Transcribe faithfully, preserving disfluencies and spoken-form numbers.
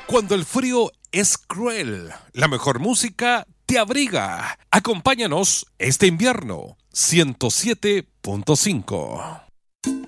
Cuando el frío es cruel, la mejor música te abriga. Acompáñanos este invierno. ciento siete punto cinco